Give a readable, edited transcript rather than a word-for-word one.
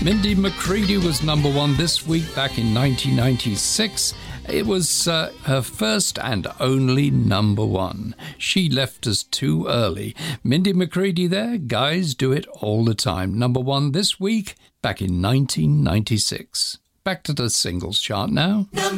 Mindy McCready was number one this week back in 1996. It was her first and only number one. She left us too early. Mindy McCready there, Guys Do It All the Time. Number one this week back in 1996. Back to the singles chart now.